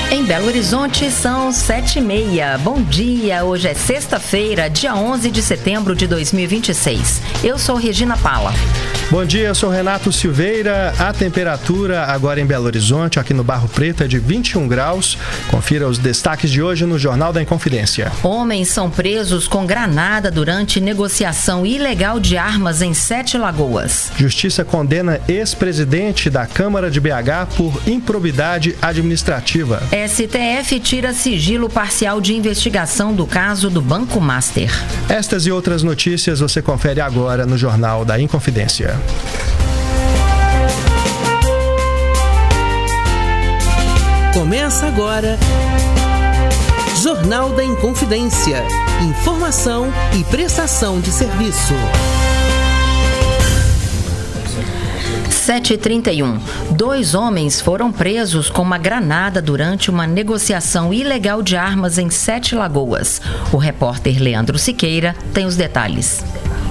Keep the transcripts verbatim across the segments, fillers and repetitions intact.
Em Belo Horizonte são sete e meia. Bom dia, hoje é sexta-feira, dia onze de setembro de dois mil e vinte e seis. Eu sou Regina Pala. Bom dia, eu sou Renato Silveira. A temperatura agora em Belo Horizonte, aqui no Barro Preto, é de vinte e um graus. Confira os destaques de hoje no Jornal da Inconfidência. Homens são presos com granada durante negociação ilegal de armas em Sete Lagoas. Justiça condena ex-presidente da Câmara de B H por improbidade administrativa. S T F tira sigilo parcial de investigação do caso do Banco Master. Estas e outras notícias você confere agora no Jornal da Inconfidência. Começa agora Jornal da Inconfidência. Informação e prestação de serviço. sete e trinta e um. Dois homens foram presos com uma granada durante uma negociação ilegal de armas em Sete Lagoas. O repórter Leandro Siqueira tem os detalhes.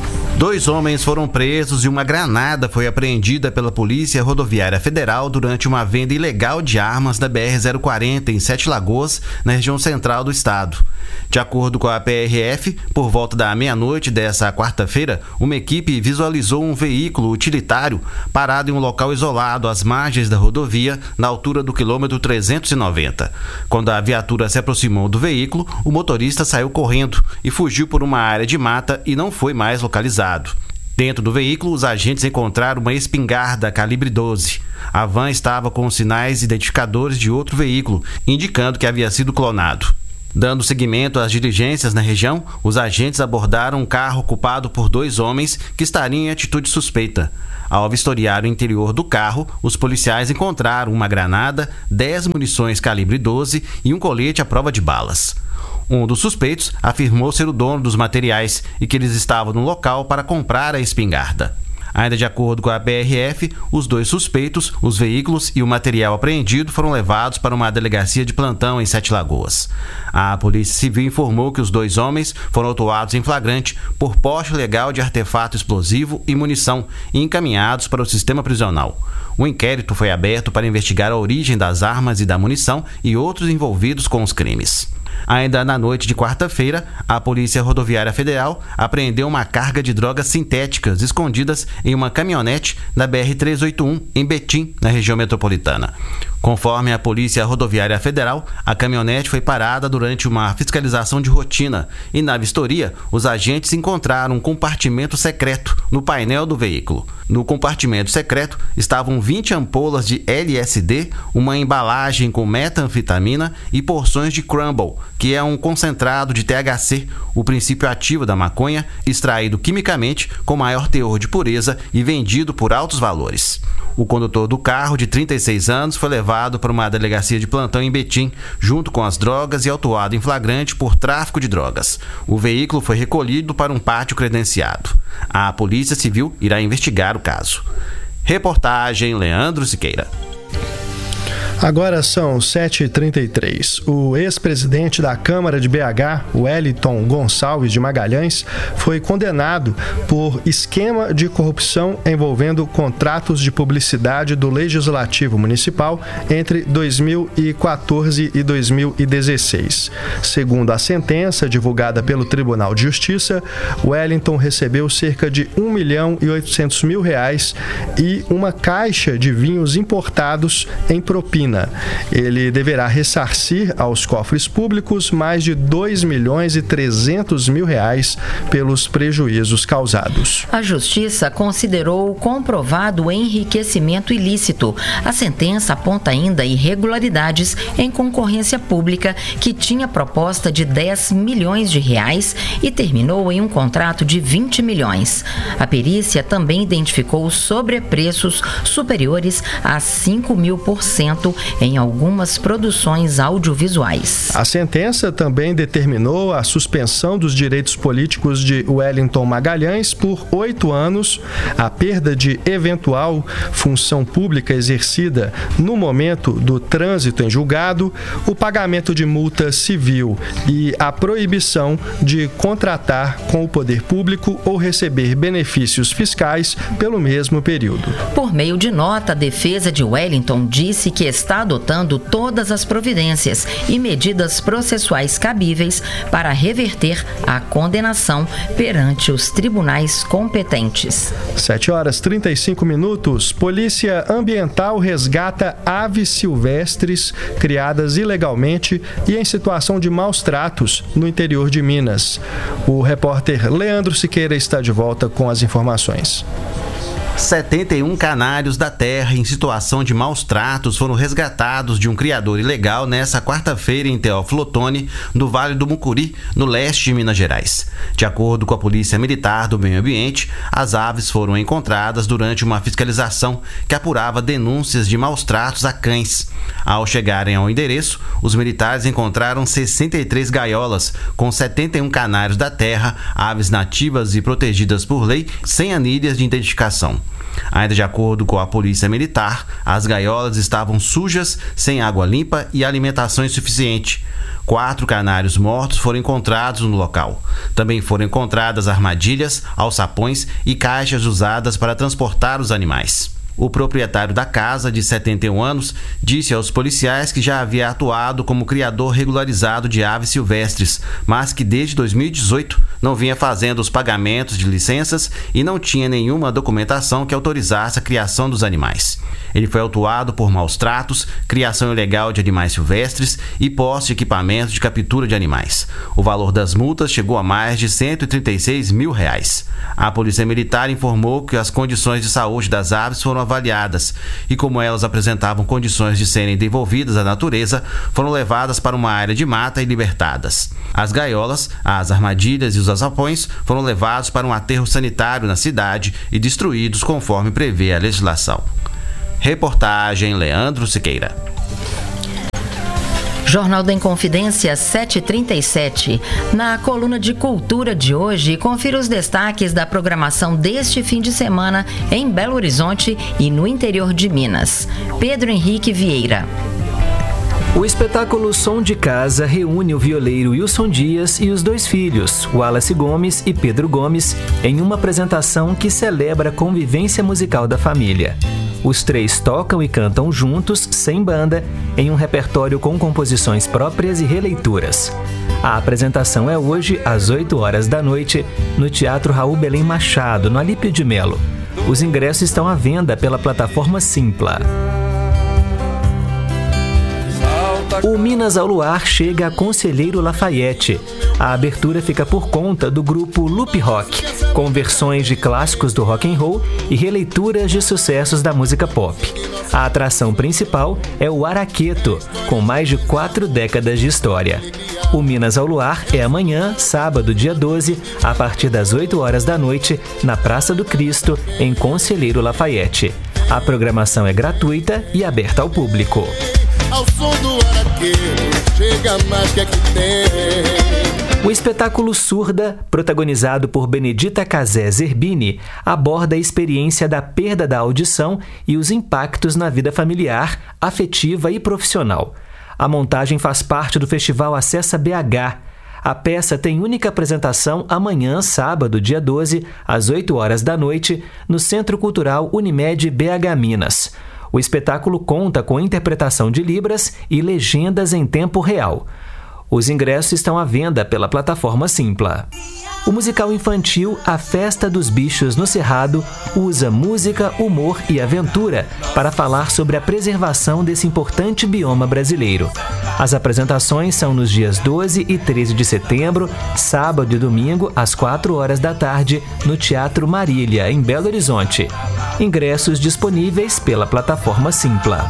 Dois homens foram presos e uma granada foi apreendida pela Polícia Rodoviária Federal durante uma venda ilegal de armas da B R zero quarenta em Sete Lagoas, na região central do estado. De acordo com a P R F, por volta da meia-noite dessa quarta-feira, uma equipe visualizou um veículo utilitário parado em um local isolado às margens da rodovia, na altura do quilômetro trezentos e noventa. Quando a viatura se aproximou do veículo, o motorista saiu correndo e fugiu por uma área de mata e não foi mais localizado. Dentro do veículo, os agentes encontraram uma espingarda calibre doze. A van estava com sinais identificadores de outro veículo, indicando que havia sido clonado. Dando seguimento às diligências na região, os agentes abordaram um carro ocupado por dois homens que estariam em atitude suspeita. Ao vistoriar o interior do carro, os policiais encontraram uma granada, dez munições calibre doze e um colete à prova de balas. Um dos suspeitos afirmou ser o dono dos materiais e que eles estavam no local para comprar a espingarda. Ainda de acordo com a P R F, os dois suspeitos, os veículos e o material apreendido foram levados para uma delegacia de plantão em Sete Lagoas. A Polícia Civil informou que os dois homens foram autuados em flagrante por porte ilegal de artefato explosivo e munição e encaminhados para o sistema prisional. Um inquérito foi aberto para investigar a origem das armas e da munição e outros envolvidos com os crimes. Ainda na noite de quarta-feira, a Polícia Rodoviária Federal apreendeu uma carga de drogas sintéticas escondidas em uma caminhonete da B R trezentos e oitenta e um, em Betim, na região metropolitana. Conforme a Polícia Rodoviária Federal, a caminhonete foi parada durante uma fiscalização de rotina e, na vistoria, os agentes encontraram um compartimento secreto no painel do veículo. No compartimento secreto estavam vinte ampolas de L S D, uma embalagem com metanfetamina e porções de crumble, que é um concentrado de T H C, o princípio ativo da maconha, extraído quimicamente com maior teor de pureza e vendido por altos valores. O condutor do carro, de trinta e seis anos, foi levado para uma delegacia de plantão em Betim, junto com as drogas, e autuado em flagrante por tráfico de drogas. O veículo foi recolhido para um pátio credenciado. A Polícia Civil irá investigar o caso. Reportagem Leandro Siqueira. Agora são sete e trinta e três. O ex-presidente da Câmara de B H, Wellington Gonçalves de Magalhães, foi condenado por esquema de corrupção envolvendo contratos de publicidade do Legislativo Municipal entre dois mil e quatorze e dois mil e dezesseis. Segundo a sentença divulgada pelo Tribunal de Justiça, Wellington recebeu cerca de um milhão e oitocentos mil reais e uma caixa de vinhos importados em propina. Ele deverá ressarcir aos cofres públicos mais de dois milhões e trezentos mil reais pelos prejuízos causados. A Justiça considerou comprovado enriquecimento ilícito. A sentença aponta ainda irregularidades em concorrência pública que tinha proposta de dez milhões de reais e terminou em um contrato de vinte milhões. A perícia também identificou sobrepreços superiores a cinco mil por cento em algumas produções audiovisuais. A sentença também determinou a suspensão dos direitos políticos de Wellington Magalhães por oito anos, a perda de eventual função pública exercida no momento do trânsito em julgado, o pagamento de multa civil e a proibição de contratar com o poder público ou receber benefícios fiscais pelo mesmo período. Por meio de nota, a defesa de Wellington disse que está está adotando todas as providências e medidas processuais cabíveis para reverter a condenação perante os tribunais competentes. sete horas e trinta e cinco minutos. Polícia Ambiental resgata aves silvestres criadas ilegalmente e em situação de maus tratos no interior de Minas. O repórter Leandro Siqueira está de volta com as informações. setenta e um canários da terra em situação de maus tratos foram resgatados de um criador ilegal nesta quarta-feira em Teófilo Otoni, no Vale do Mucuri, no leste de Minas Gerais. De acordo com a Polícia Militar do Meio Ambiente, as aves foram encontradas durante uma fiscalização que apurava denúncias de maus tratos a cães. Ao chegarem ao endereço, os militares encontraram sessenta e três gaiolas com setenta e um canários da terra, aves nativas e protegidas por lei, sem anilhas de identificação. Ainda de acordo com a Polícia Militar, as gaiolas estavam sujas, sem água limpa e alimentação insuficiente. Quatro canários mortos foram encontrados no local. Também foram encontradas armadilhas, alçapões e caixas usadas para transportar os animais. O proprietário da casa, de setenta e um anos, disse aos policiais que já havia atuado como criador regularizado de aves silvestres, mas que desde dois mil e dezoito não vinha fazendo os pagamentos de licenças e não tinha nenhuma documentação que autorizasse a criação dos animais. Ele foi autuado por maus tratos, criação ilegal de animais silvestres e posse de equipamentos de captura de animais. O valor das multas chegou a mais de cento e trinta e seis mil reais. A Polícia Militar informou que as condições de saúde das aves foram avaliadas e, como elas apresentavam condições de serem devolvidas à natureza, foram levadas para uma área de mata e libertadas. As gaiolas, as armadilhas e os alçapões foram levados para um aterro sanitário na cidade e destruídos conforme prevê a legislação. Reportagem Leandro Siqueira. Jornal da Inconfidência sete e trinta e sete. Na coluna de cultura de hoje, confira os destaques da programação deste fim de semana em Belo Horizonte e no interior de Minas. Pedro Henrique Vieira. O espetáculo Som de Casa reúne o violeiro Wilson Dias e os dois filhos, Wallace Gomes e Pedro Gomes, em uma apresentação que celebra a convivência musical da família. Os três tocam e cantam juntos, sem banda, em um repertório com composições próprias e releituras. A apresentação é hoje, às oito horas da noite, no Teatro Raul Belém Machado, no Alípio de Melo. Os ingressos estão à venda pela plataforma Simpla. O Minas ao Luar chega a Conselheiro Lafayette. A abertura fica por conta do grupo Loop Rock, com versões de clássicos do rock and roll e releituras de sucessos da música pop. A atração principal é o Araqueto, com mais de quatro décadas de história. O Minas ao Luar é amanhã, sábado, dia doze, a partir das oito horas da noite, na Praça do Cristo, em Conselheiro Lafayette. A programação é gratuita e aberta ao público. Ao som do araqueiro, chega mais que é que tem. O espetáculo Surda, protagonizado por Benedita Casé Zerbini, aborda a experiência da perda da audição e os impactos na vida familiar, afetiva e profissional. A montagem faz parte do Festival Acessa B H. A peça tem única apresentação amanhã, sábado, dia doze, às oito horas da noite, no Centro Cultural Unimed B H Minas. O espetáculo conta com interpretação de libras e legendas em tempo real. Os ingressos estão à venda pela plataforma Simpla. O musical infantil A Festa dos Bichos no Cerrado usa música, humor e aventura para falar sobre a preservação desse importante bioma brasileiro. As apresentações são nos dias doze e treze de setembro, sábado e domingo, às quatro horas da tarde, no Teatro Marília, em Belo Horizonte. Ingressos disponíveis pela plataforma Simpla.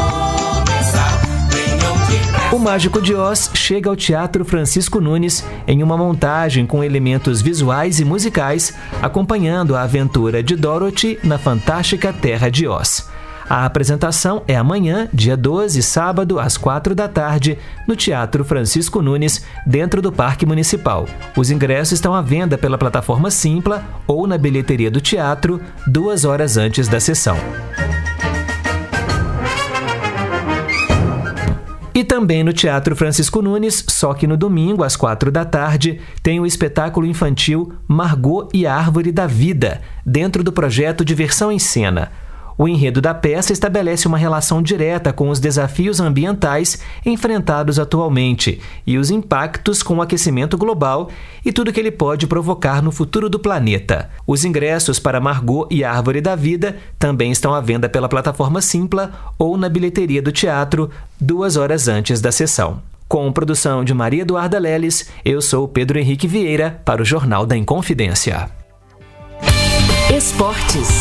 O Mágico de Oz chega ao Teatro Francisco Nunes em uma montagem com elementos visuais e musicais, acompanhando a aventura de Dorothy na fantástica Terra de Oz. A apresentação é amanhã, dia doze, sábado, às quatro da tarde, no Teatro Francisco Nunes, dentro do Parque Municipal. Os ingressos estão à venda pela plataforma Simpla ou na bilheteria do teatro, duas horas antes da sessão. E também no Teatro Francisco Nunes, só que no domingo, às quatro da tarde, tem o espetáculo infantil Margot e a Árvore da Vida, dentro do projeto Diversão em Cena. O enredo da peça estabelece uma relação direta com os desafios ambientais enfrentados atualmente e os impactos com o aquecimento global e tudo que ele pode provocar no futuro do planeta. Os ingressos para Margot e a Árvore da Vida também estão à venda pela plataforma Simpla ou na bilheteria do teatro duas horas antes da sessão. Com produção de Maria Eduarda Leles, eu sou Pedro Henrique Vieira para o Jornal da Inconfidência. Esportes.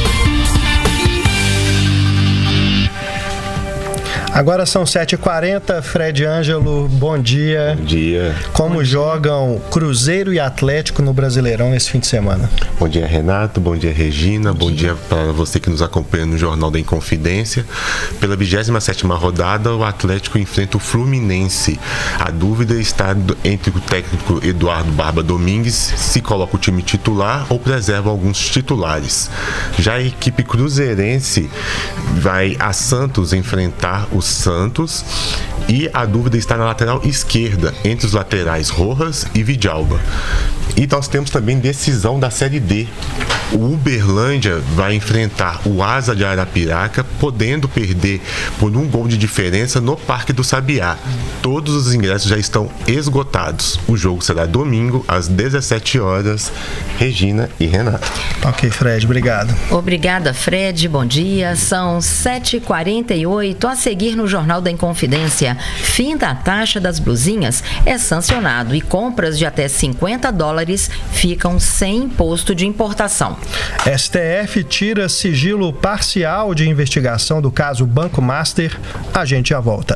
Agora são sete e quarenta, Fred Ângelo, bom dia. Bom dia. Como bom jogam dia. Cruzeiro e Atlético no Brasileirão esse fim de semana? Bom dia, Renato, bom dia, Regina, bom, bom dia, dia para você que nos acompanha no Jornal da Inconfidência. Pela vigésima sétima rodada, o Atlético enfrenta o Fluminense. A dúvida está entre o técnico Eduardo Barba Domingues se coloca o time titular ou preserva alguns titulares. Já a equipe cruzeirense vai a Santos enfrentar o Santos e a dúvida está na lateral esquerda, entre os laterais Rojas e Vidalba. E nós temos também decisão da Série D. O Uberlândia vai enfrentar o Asa de Arapiraca, podendo perder por um gol de diferença no Parque do Sabiá. Todos os ingressos já estão esgotados. O jogo será domingo, às dezessete horas. Regina e Renato. Ok, Fred, obrigado. Obrigada, Fred. Bom dia. São sete e quarenta e oito. A seguir no Jornal da Inconfidência, fim da taxa das blusinhas é sancionado e compras de até cinquenta dólares ficam sem imposto de importação. S T F tira sigilo parcial de investigação do caso Banco Master. A gente já volta.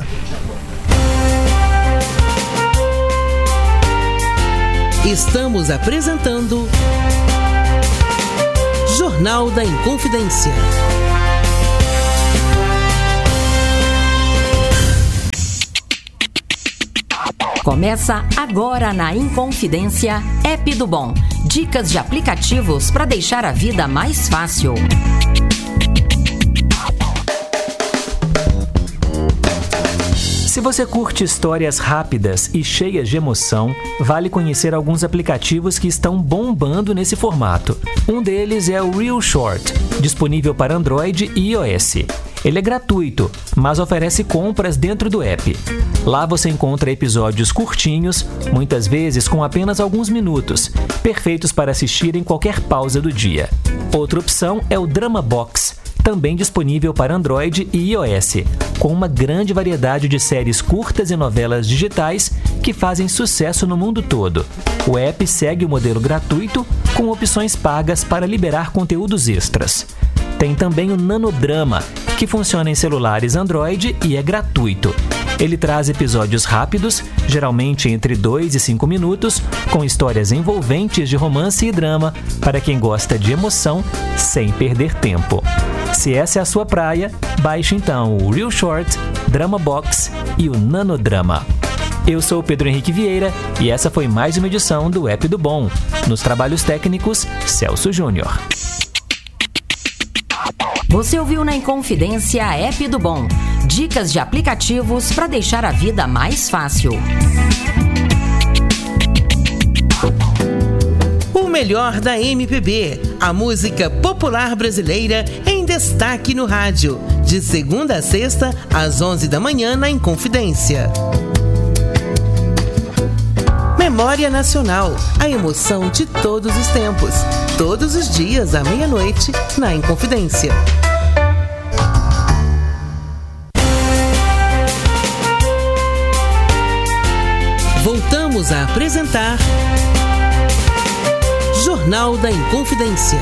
Estamos apresentando Jornal da Inconfidência. Começa agora na Inconfidência, App do Bom. Dicas de aplicativos para deixar a vida mais fácil. Se você curte histórias rápidas e cheias de emoção, vale conhecer alguns aplicativos que estão bombando nesse formato. Um deles é o Real Short, disponível para Android e iOS. Ele é gratuito, mas oferece compras dentro do app. Lá você encontra episódios curtinhos, muitas vezes com apenas alguns minutos, perfeitos para assistir em qualquer pausa do dia. Outra opção é o Drama Box, também disponível para Android e iOS, com uma grande variedade de séries curtas e novelas digitais que fazem sucesso no mundo todo. O app segue o modelo gratuito, com opções pagas para liberar conteúdos extras. Tem também o Nanodrama, que funciona em celulares Android e é gratuito. Ele traz episódios rápidos, geralmente entre dois e cinco minutos, com histórias envolventes de romance e drama para quem gosta de emoção sem perder tempo. Se essa é a sua praia, baixe então o Real Short, Drama Box e o Nanodrama. Eu sou o Pedro Henrique Vieira e essa foi mais uma edição do App do Bom. Nos trabalhos técnicos, Celso Júnior. Você ouviu na Inconfidência App do Bom. Dicas de aplicativos para deixar a vida mais fácil. O melhor da M P B, a música popular brasileira em destaque no rádio. De segunda a sexta, às onze da manhã, na Inconfidência. Memória Nacional, a emoção de todos os tempos. Todos os dias, à meia-noite, na Inconfidência. Voltamos a apresentar Jornal da Inconfidência.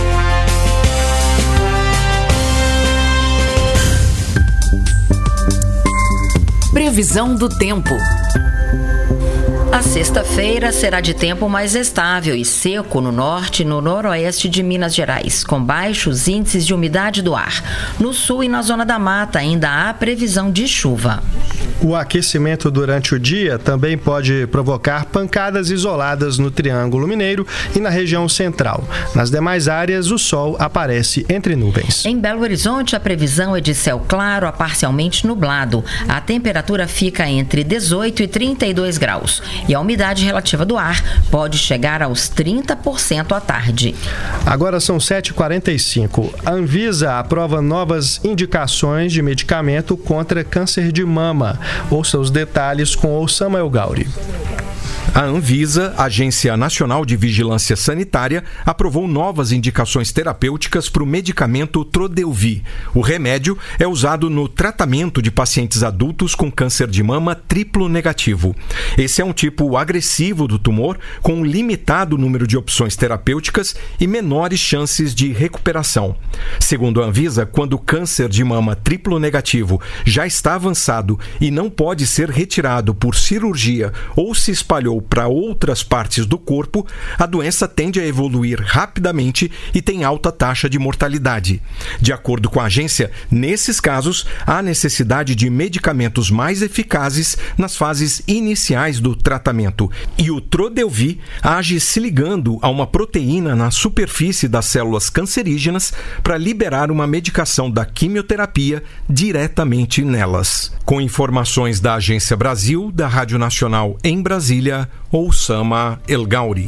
Previsão do tempo. A sexta-feira será de tempo mais estável e seco no norte e no noroeste de Minas Gerais, com baixos índices de umidade do ar. No sul e na zona da mata ainda há previsão de chuva. O aquecimento durante o dia também pode provocar pancadas isoladas no Triângulo Mineiro e na região central. Nas demais áreas, o sol aparece entre nuvens. Em Belo Horizonte, a previsão é de céu claro a parcialmente nublado. A temperatura fica entre dezoito e trinta e dois graus. E a umidade relativa do ar pode chegar aos trinta por cento à tarde. Agora são sete e quarenta e cinco. A Anvisa aprova novas indicações de medicamento contra câncer de mama. Ouça os detalhes com o Samuel Gauri. A Anvisa, Agência Nacional de Vigilância Sanitária, aprovou novas indicações terapêuticas para o medicamento Trodelvy. O remédio é usado no tratamento de pacientes adultos com câncer de mama triplo negativo. Esse é um tipo agressivo do tumor, com um limitado número de opções terapêuticas e menores chances de recuperação. Segundo a Anvisa, quando o câncer de mama triplo negativo já está avançado e não pode ser retirado por cirurgia ou se espalhou para outras partes do corpo, a doença tende a evoluir rapidamente e tem alta taxa de mortalidade. De acordo com a agência, nesses casos, há necessidade de medicamentos mais eficazes nas fases iniciais do tratamento. E o Trodelvy age se ligando a uma proteína na superfície das células cancerígenas para liberar uma medicação da quimioterapia diretamente nelas. Com informações da Agência Brasil, da Rádio Nacional em Brasília, Oussama El Gauri.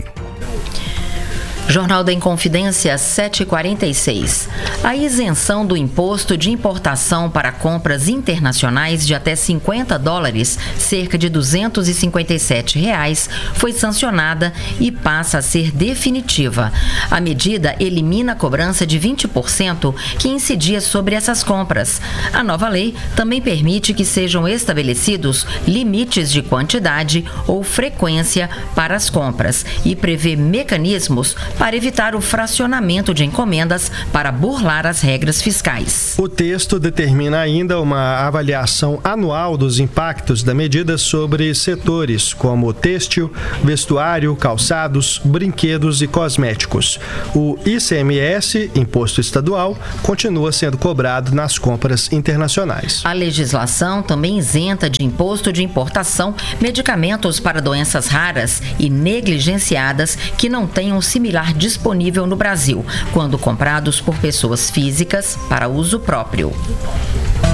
Jornal da Inconfidência, sete e quarenta e seis. A isenção do imposto de importação para compras internacionais de até cinquenta dólares, cerca de duzentos e cinquenta e sete reais, foi sancionada e passa a ser definitiva. A medida elimina a cobrança de vinte por cento que incidia sobre essas compras. A nova lei também permite que sejam estabelecidos limites de quantidade ou frequência para as compras e prevê mecanismos para evitar o fracionamento de encomendas para burlar as regras fiscais. O texto determina ainda uma avaliação anual dos impactos da medida sobre setores como têxtil, vestuário, calçados, brinquedos e cosméticos. O I C M S, imposto estadual, continua sendo cobrado nas compras internacionais. A legislação também isenta de imposto de importação medicamentos para doenças raras e negligenciadas que não tenham similar disponível no Brasil, quando comprados por pessoas físicas para uso próprio.